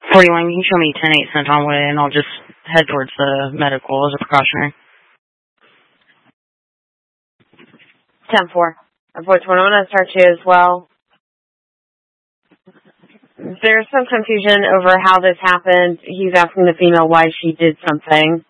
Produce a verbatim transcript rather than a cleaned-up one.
forty-one, you can show me ten eight Centon Way, and I'll just head towards the medical as a precautionary. ten four. Voice one, I'm going to start you as well. There's some confusion over how this happened. He's asking the female why she did something.